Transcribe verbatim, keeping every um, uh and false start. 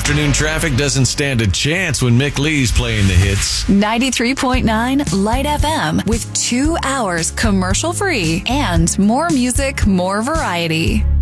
Afternoon traffic doesn't stand a chance when Mick Lee's playing the hits. ninety-three point nine Light F M with two hours commercial free and more music, more variety.